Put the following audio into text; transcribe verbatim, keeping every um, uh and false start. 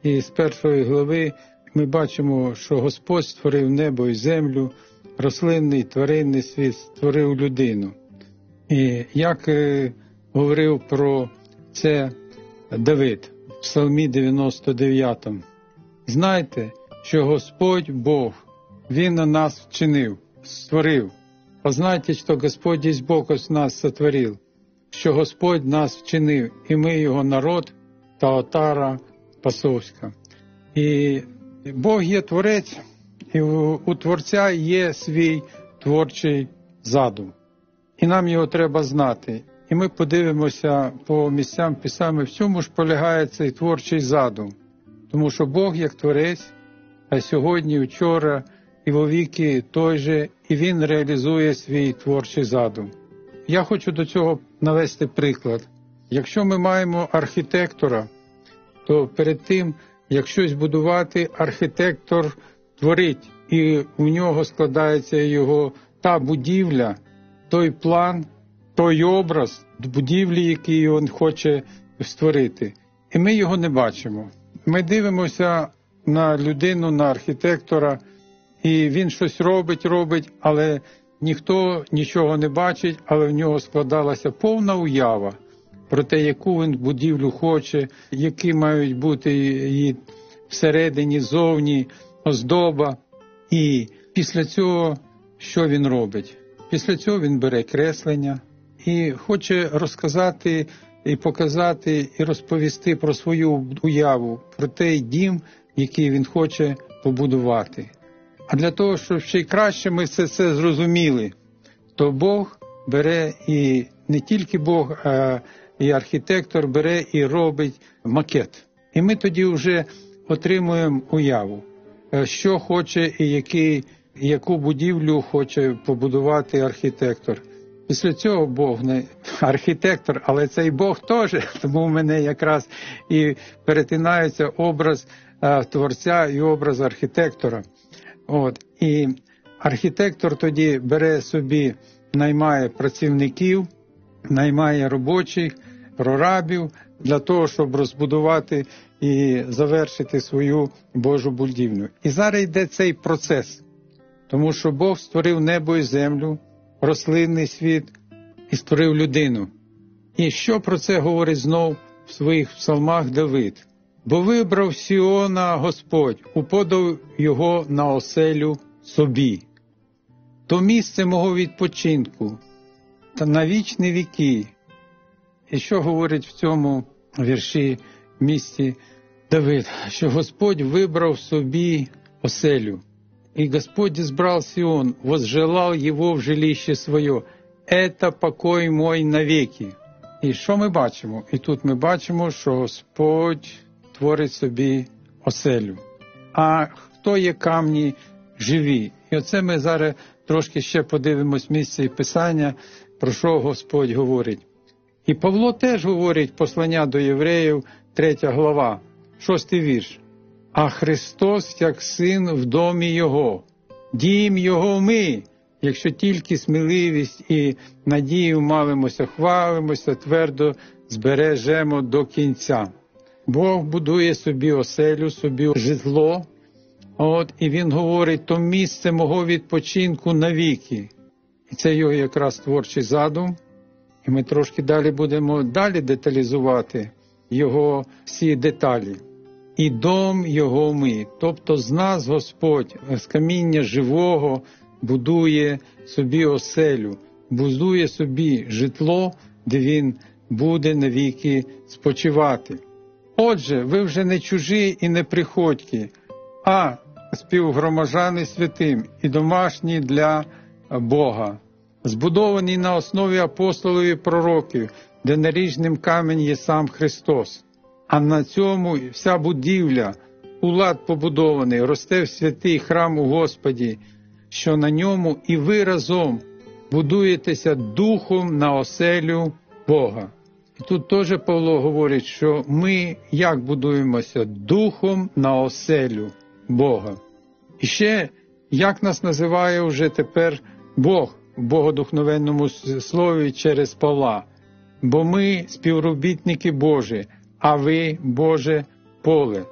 І з першої глави ми бачимо, що Господь створив небо і землю, рослинний, тваринний світ, створив людину. І як е, говорив про це Давид в Псалмі дев'яносто дев'ятому. Знайте, що Господь Бог, Він на нас вчинив, створив. Познайте, що Господь есть Бог ось нас сотворив, що Господь нас вчинив, і ми Його народ та отара пасовська. І Бог є Творець, і у Творця є свій творчий задум. І нам його треба знати. І ми подивимося по місцям Писання, в чому ж полягає цей творчий задум. Тому що Бог як Творець, а сьогодні, вчора і вовіки той же, і Він реалізує свій творчий задум. Я хочу до цього навести приклад. Якщо ми маємо архітектора, то перед тим, як щось будувати, архітектор творить, і у нього складається його та будівля, той план, той образ будівлі, який він хоче створити. І ми його не бачимо. Ми дивимося на людину, на архітектора, і він щось робить, робить, але ніхто нічого не бачить, але в нього складалася повна уява про те, яку він будівлю хоче, які мають бути її всередині, зовні, оздоба. І після цього що він робить? Після цього він бере креслення і хоче розказати, і показати, і розповісти про свою уяву, про той дім, який він хоче побудувати. А для того, щоб ще й краще ми все це зрозуміли, то Бог бере, і не тільки Бог, а і архітектор бере і робить макет. І ми тоді вже отримуємо уяву, що хоче і який, яку будівлю хоче побудувати архітектор. Після цього Бог не архітектор, але цей Бог теж, тому в мене якраз і перетинається образ а, творця і образ архітектора. От. І архітектор тоді бере собі, наймає працівників, наймає робочих, прорабів для того, щоб розбудувати і завершити свою Божу будівлю. І зараз йде цей процес, тому що Бог створив небо і землю, рослинний світ і створив людину. І що про це говорить знов в своїх псалмах Давид? «Бо вибрав Сіона Господь, уподав його на оселю собі. То місце мого відпочинку, та на вічні віки». І що говорить в цьому вірші місті Давид? Що Господь вибрав собі оселю. «И Господь избрал Сион, возжелал его в жилище своє. Это покой мой навеки». І що ми бачимо? І тут ми бачимо, що Господь творить собі оселю. А хто є камні живі? І оце ми зараз трошки ще подивимось місце і Писання, про що Господь говорить. І Павло теж говорить послання до євреїв, третя глава, шостий вірш. «А Христос, як син в домі Його, дім Його ми, якщо тільки сміливість і надію мавимося, хвалимося, твердо збережемо до кінця». Бог будує собі оселю, собі житло, от, і Він говорить, то місце мого відпочинку навіки. І це його якраз творчий задум. І ми трошки далі будемо далі деталізувати його всі деталі. «І дом його ми», тобто з нас Господь, з каміння живого, будує собі оселю, будує собі житло, де Він буде навіки спочивати. Отже, ви вже не чужі і не приходькі, а співгромадяни святим і домашні для Бога, збудовані на основі апостолів і пророків, де наріжним камінь є сам Христос. А на цьому вся будівля, улад побудований, росте в святий храм у Господі, що на ньому і ви разом будуєтеся духом на оселю Бога. І тут теж Павло говорить, що ми як будуємося? Духом на оселю Бога. І ще, як нас називає вже тепер Бог в богодухновенному слові через Павла. «Бо ми співробітники Божі, а ви, Боже, поле».